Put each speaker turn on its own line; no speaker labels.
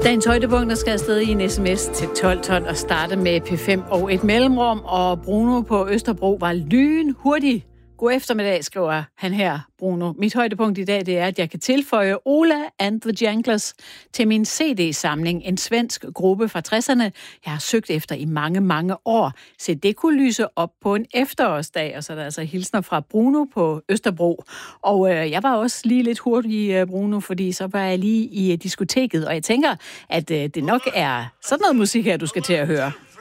Dagens højdepunkter skal afsted i en sms til 1212 og starte med P5 og et mellemrum, og Bruno på Østerbro var lynhurtig. God eftermiddag, skriver han her, Bruno. Mit højdepunkt i dag, det er, at jeg kan tilføje Ola and the Janglers til min CD-samling. En svensk gruppe fra 60'erne, jeg har søgt efter i mange, mange år. Så det kunne lyse op på en efterårsdag, og så er der altså hilsner fra Bruno på Østerbro. Og jeg var også lige lidt hurtig, Bruno, fordi så var jeg lige i diskoteket, og jeg tænker, at det nok er sådan noget musik her, du skal til at høre.